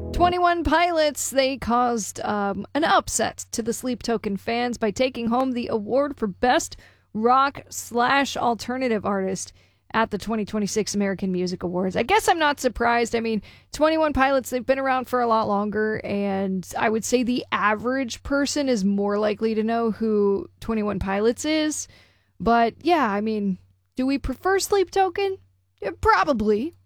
21 Pilots, they caused an upset to the Sleep Token fans by taking home the award for Best Rock/Alternative Artist at the 2026 American Music Awards. I guess I'm not surprised. I mean, 21 Pilots, they've been around for a lot longer, and I would say the average person is more likely to know who 21 Pilots is. But yeah, I mean, do we prefer Sleep Token? Probably.